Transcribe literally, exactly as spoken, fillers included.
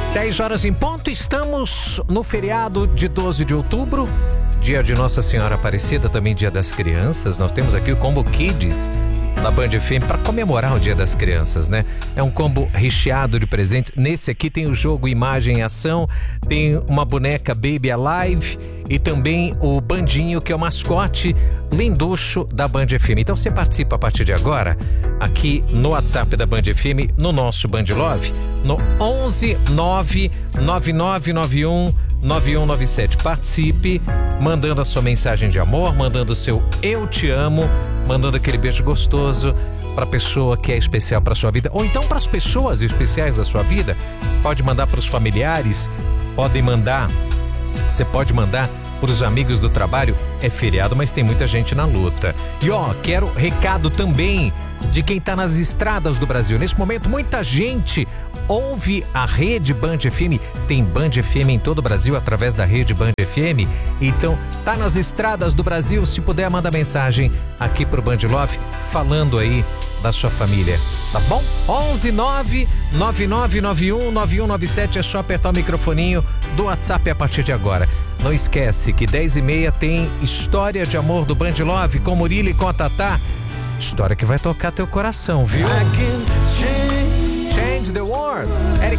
dez horas em ponto, estamos no feriado de doze de outubro, dia de Nossa Senhora Aparecida, também dia das crianças. Nós temos aqui o Combo Kids da Band F M para comemorar o Dia das Crianças, né? É um combo recheado de presentes. Nesse aqui tem o jogo Imagem e Ação, tem uma boneca Baby Alive e também o Bandinho, que é o mascote linducho da Band F M. Então você participa a partir de agora aqui no WhatsApp da Band F M, no nosso Band Love, no onze nove nove nove nove um nove um nove sete. Participe mandando a sua mensagem de amor, mandando o seu eu te amo, mandando aquele beijo gostoso para a pessoa que é especial para sua vida, ou então para as pessoas especiais da sua vida. Pode mandar para os familiares, podem mandar, você pode mandar para os amigos do trabalho. É feriado, mas tem muita gente na luta. E ó, quero recado também de quem está nas estradas do Brasil. Nesse momento, muita gente ouve a rede Band F M. Tem Band F M em todo o Brasil através da rede Band F M. Então, tá nas estradas do Brasil. Se puder, manda mensagem aqui pro Band Love falando aí da sua família, tá bom? onze nove nove nove nove um nove um nove sete. É só apertar o microfoninho do WhatsApp a partir de agora. Não esquece que dez e meia tem História de Amor do Band Love com Murilo e com a Tatá. História que vai tocar teu coração, viu? Change the world. Eric